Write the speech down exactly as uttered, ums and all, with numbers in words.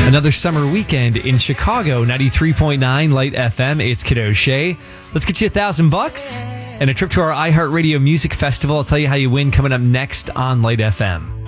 Another summer weekend in Chicago, ninety-three point nine Light F M. It's Kid O'Shea. Let's get you a thousand bucks and a trip to our iHeartRadio Music Festival. I'll tell you how you win coming up next on Light F M.